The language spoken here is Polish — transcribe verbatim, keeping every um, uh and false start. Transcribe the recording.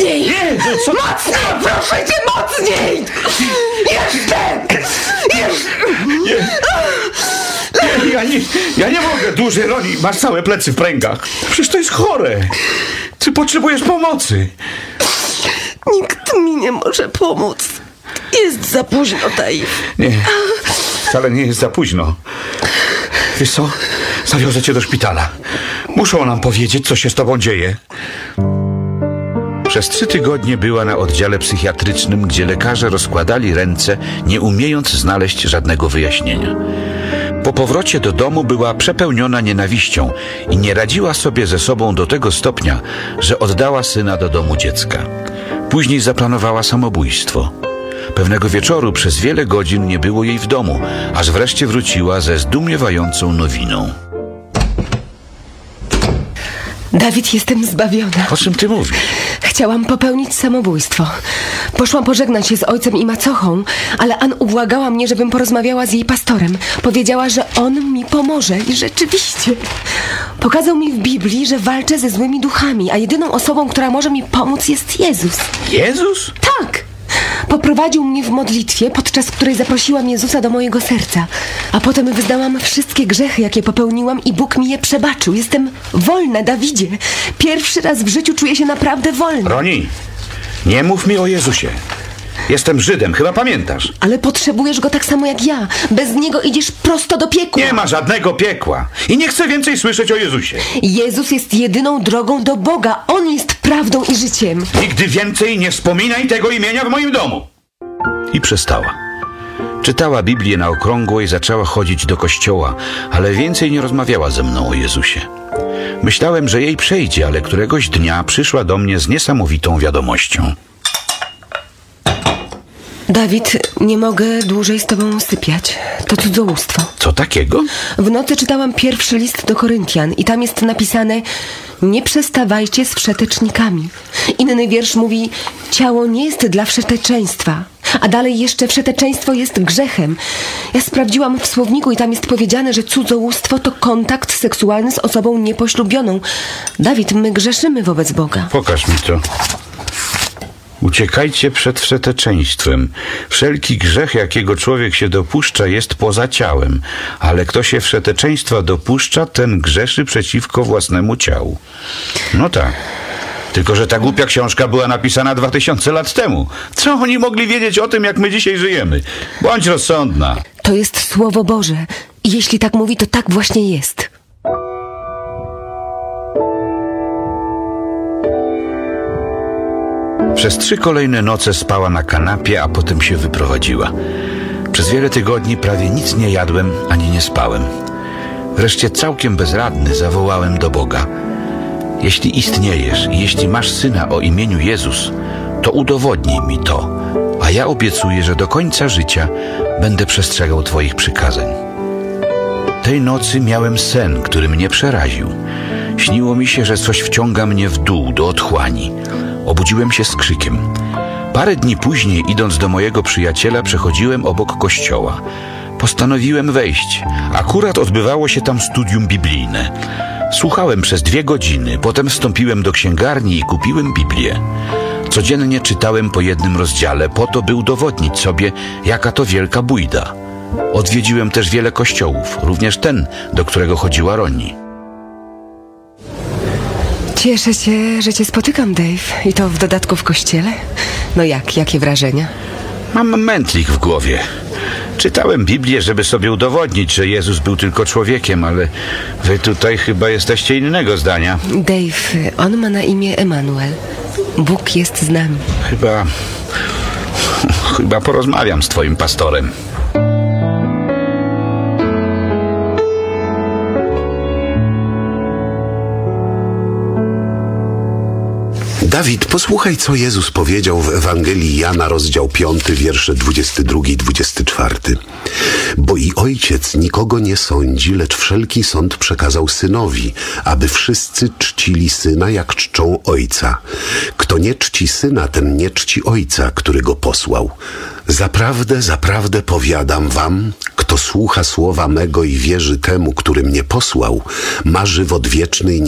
Mocniej! Nie, co? Mocniej! Proszę cię, mocniej! Jeszcze! Jeszcze! Nie. Nie, ja nie, ja nie mogę dłużej, Roni. Masz całe plecy w pręgach. Przecież to jest chore. Ty potrzebujesz pomocy. Nikt mi nie może pomóc. Jest za późno, Dave. Nie, wcale nie jest za późno. Wiesz co? Zawiozę cię do szpitala. Muszą nam powiedzieć, co się z tobą dzieje. Przez trzy tygodnie była na oddziale psychiatrycznym, gdzie lekarze rozkładali ręce, nie umiejąc znaleźć żadnego wyjaśnienia. Po powrocie do domu była przepełniona nienawiścią i nie radziła sobie ze sobą do tego stopnia, że oddała syna do domu dziecka. Później zaplanowała samobójstwo. Pewnego wieczoru przez wiele godzin nie było jej w domu, aż wreszcie wróciła ze zdumiewającą nowiną. Dawid, jestem zbawiona. O czym ty mówisz? Chciałam popełnić samobójstwo. Poszłam pożegnać się z ojcem i macochą, ale Ann ubłagała mnie, żebym porozmawiała z jej pastorem. Powiedziała, że on mi pomoże i rzeczywiście. Pokazał mi w Biblii, że walczę ze złymi duchami, a jedyną osobą, która może mi pomóc, jest Jezus. Jezus? Tak! Poprowadził mnie w modlitwie, podczas której zaprosiłam Jezusa do mojego serca. A potem wyznałam wszystkie grzechy, jakie popełniłam, i Bóg mi je przebaczył. Jestem wolna, Dawidzie. Pierwszy raz w życiu czuję się naprawdę wolna. Roni, nie mów mi o Jezusie. Jestem Żydem, chyba pamiętasz. Ale potrzebujesz go tak samo jak ja. Bez niego idziesz prosto do piekła. Nie ma żadnego piekła. I nie chcę więcej słyszeć o Jezusie. Jezus jest jedyną drogą do Boga. On jest prawdą i życiem. Nigdy więcej nie wspominaj tego imienia w moim domu. I przestała. Czytała Biblię na okrągło i zaczęła chodzić do kościoła, ale więcej nie rozmawiała ze mną o Jezusie. Myślałem, że jej przejdzie, ale któregoś dnia przyszła do mnie z niesamowitą wiadomością. Dawid, nie mogę dłużej z tobą sypiać. To cudzołóstwo. Co takiego? W nocy czytałam pierwszy list do Koryntian i tam jest napisane: nie przestawajcie z wszetecznikami. Inny wiersz mówi: ciało nie jest dla wszeteczeństwa. A dalej jeszcze: wszeteczeństwo jest grzechem. Ja sprawdziłam w słowniku i tam jest powiedziane, że cudzołóstwo to kontakt seksualny z osobą niepoślubioną. Dawid, my grzeszymy wobec Boga. Pokaż mi to. Uciekajcie przed wszeteczeństwem. Wszelki grzech, jakiego człowiek się dopuszcza, jest poza ciałem, ale kto się wszeteczeństwa dopuszcza, ten grzeszy przeciwko własnemu ciału. No tak. Tylko że ta głupia książka była napisana dwa tysiące lat temu. Co oni mogli wiedzieć o tym, jak my dzisiaj żyjemy? Bądź rozsądna. To jest Słowo Boże. I jeśli tak mówi, to tak właśnie jest. Przez trzy kolejne noce spała na kanapie, a potem się wyprowadziła. Przez wiele tygodni prawie nic nie jadłem, ani nie spałem. Wreszcie całkiem bezradny zawołałem do Boga: jeśli istniejesz i jeśli masz Syna o imieniu Jezus, to udowodnij mi to, a ja obiecuję, że do końca życia będę przestrzegał Twoich przykazań. Tej nocy miałem sen, który mnie przeraził. Śniło mi się, że coś wciąga mnie w dół, do otchłani. Obudziłem się z krzykiem. Parę dni później, idąc do mojego przyjaciela, przechodziłem obok kościoła. Postanowiłem wejść. Akurat odbywało się tam studium biblijne. Słuchałem przez dwie godziny, potem wstąpiłem do księgarni i kupiłem Biblię. Codziennie czytałem po jednym rozdziale, po to, by udowodnić sobie, jaka to wielka bójda. Odwiedziłem też wiele kościołów, również ten, do którego chodziła Roni. Cieszę się, że cię spotykam, Dave. I to w dodatku w kościele. No jak? Jakie wrażenia? Mam mętlik w głowie. Czytałem Biblię, żeby sobie udowodnić, że Jezus był tylko człowiekiem, ale wy tutaj chyba jesteście innego zdania. Dave, on ma na imię Emanuel. Bóg jest z nami. Chyba... Chyba porozmawiam z twoim pastorem. Dawid, posłuchaj, co Jezus powiedział w Ewangelii Jana, rozdział piąty, wiersze dwudziesty drugi i dwudziesty czwarty. Bo i Ojciec nikogo nie sądzi, lecz wszelki sąd przekazał Synowi, aby wszyscy czcili Syna, jak czczą Ojca. Kto nie czci Syna, ten nie czci Ojca, który go posłał. Zaprawdę, zaprawdę powiadam wam, kto słucha słowa mego i wierzy temu, który mnie posłał, ma żywot wieczny i